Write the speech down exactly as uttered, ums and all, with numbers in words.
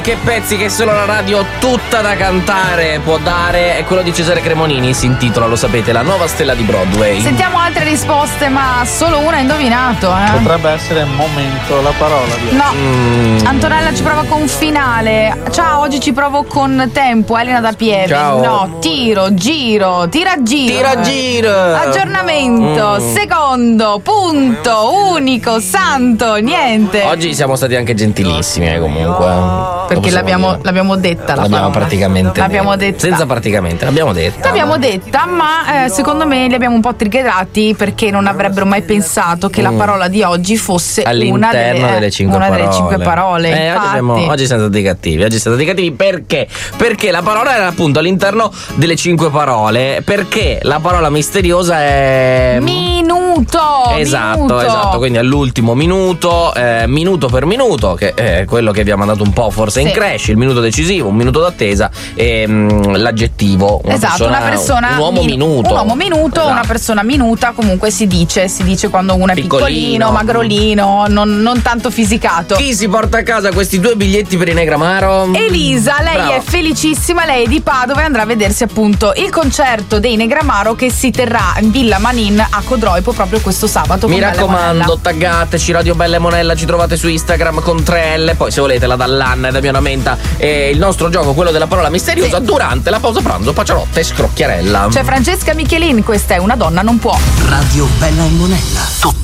Che pezzi che solo la radio tutta da cantare può dare è quello di Cesare Cremonini, si intitola, lo sapete, La nuova stella di Broadway. Sentiamo altre risposte, ma solo una ha indovinato, eh? Potrebbe essere Momento, la parola di No. Mm. Antonella ci prova con Finale. Ciao, oggi ci provo con Tempo. Elena da Pieve. Ciao. No, Tiro, Giro, Tira Giro. Tira giro. Aggiornamento, Mm. secondo, punto, unico, santo, niente. Oggi siamo stati anche gentilissimi, eh, comunque. Perché Lo possiamo l'abbiamo, dire. l'abbiamo detta la L'abbiamo parola. praticamente L'abbiamo detta. detta. Senza praticamente, l'abbiamo detta. L'abbiamo detta, ma eh, secondo me li abbiamo un po' triggerati perché non avrebbero mai pensato che la Mm. parola di oggi fosse All'interno una delle, delle cinque una parole. delle cinque parole. Eh, oggi, Infatti. abbiamo, oggi siamo stati cattivi. Oggi siamo stati cattivi perché? Perché la parola era appunto all'interno delle cinque parole. Perché la parola misteriosa è. Minuto. Esatto, minuto. esatto. Quindi all'ultimo minuto, eh, minuto per minuto, che è quello che vi ha mandato un po' forse in Sì. crash, il minuto decisivo, un minuto d'attesa e mm, l'aggettivo. Una Esatto, persona, una persona un uomo minu- minuto. Un uomo minuto, Esatto. una persona minuta, comunque si dice, si dice quando uno è Piccolino. piccolino, magrolino, non, non tanto fisicato. Chi si porta a casa questi due biglietti per i Negramaro? Elisa, lei Brava. è felicissima, lei è di Padova e andrà a vedersi appunto il concerto dei Negramaro che si terrà in Villa Manin a Codroipo proprio questo sabato. Mi con Bella raccomando, Monella. taggateci Radio Bella e Monella, ci trovate su Instagram con tre L, poi se volete la Dallanna e Damiano Menta e il nostro gioco, quello della parola misteriosa, Sì. durante la pausa pranzo, Pacialotta e Scrocchiarella. C'è Francesca Michelin, questa è Una donna non può. Radio Bella e Monella.